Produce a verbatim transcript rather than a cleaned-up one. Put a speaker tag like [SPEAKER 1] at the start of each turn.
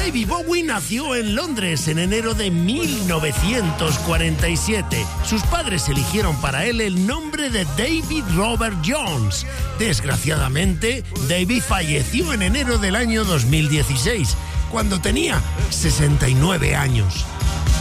[SPEAKER 1] David Bowie nació en Londres en enero de mil novecientos cuarenta y siete. Sus padres eligieron para él el nombre de David Robert Jones. Desgraciadamente, David falleció en enero del año dos mil dieciséis, cuando tenía sesenta y nueve años.